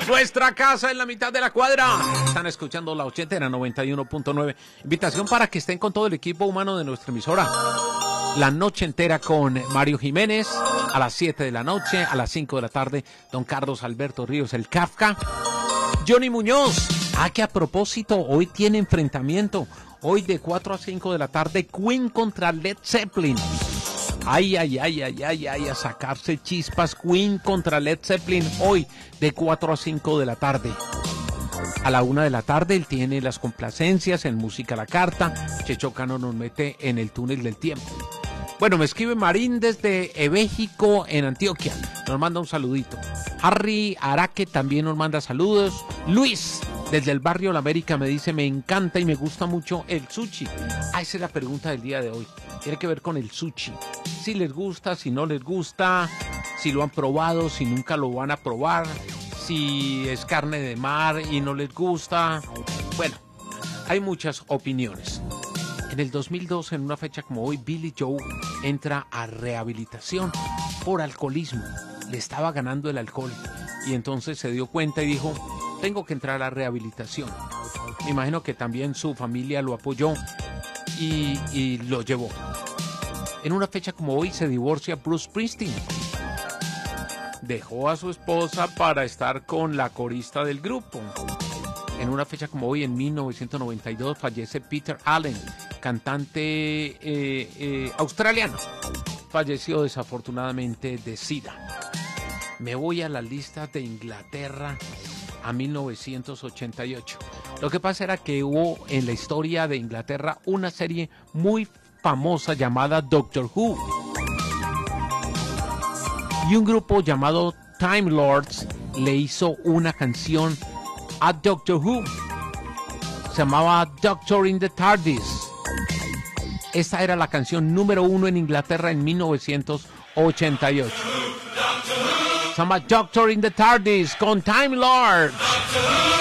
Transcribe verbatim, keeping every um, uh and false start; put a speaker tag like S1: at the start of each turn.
S1: Nuestra casa en la mitad de la cuadra. Están escuchando la ochentera noventa y uno punto nueve. Invitación para que estén con todo el equipo humano de nuestra emisora. La noche entera con Mario Jiménez a las siete de la noche, a las cinco de la tarde, don Carlos Alberto Ríos, el Kafka. Johnny Muñoz. Ah, que a propósito, hoy tiene enfrentamiento. Hoy de cuatro a cinco de la tarde, Queen contra Led Zeppelin. Ay, ay, ay, ay, ay, ay, a sacarse chispas. Queen contra Led Zeppelin hoy de cuatro a cinco de la tarde. A la una de la tarde él tiene las complacencias en Música a la Carta. Checho Cano nos mete en el túnel del tiempo. Bueno, me escribe Marín desde México, en Antioquia. Nos manda un saludito. Harry Araque también nos manda saludos. Luis, desde el barrio La América, me dice, me encanta y me gusta mucho el sushi. Ah, esa es la pregunta del día de hoy. Tiene que ver con el sushi. Si les gusta, si no les gusta, si lo han probado, si nunca lo van a probar, si es carne de mar y no les gusta. Bueno, hay muchas opiniones. En el dos mil dos, en una fecha como hoy, Billy Joe entra a rehabilitación por alcoholismo. Le estaba ganando el alcohol y entonces se dio cuenta y dijo, tengo que entrar a rehabilitación. Me imagino que también su familia lo apoyó y, y lo llevó. En una fecha como hoy se divorcia Bruce Springsteen. Dejó a su esposa para estar con la corista del grupo. En una fecha como hoy, en mil novecientos noventa y dos, fallece Peter Allen, cantante eh, eh, australiano. Falleció desafortunadamente de SIDA. Me voy a la lista de Inglaterra a mil novecientos ochenta y ocho. Lo que pasa era que hubo en la historia de Inglaterra una serie muy famosa llamada Doctor Who. Y un grupo llamado Time Lords le hizo una canción a Doctor Who. Se llamaba Doctor in the TARDIS. Esta era la canción número uno en Inglaterra en mil novecientos ochenta y ocho. Se llama Doctor in the TARDIS con Time Lords.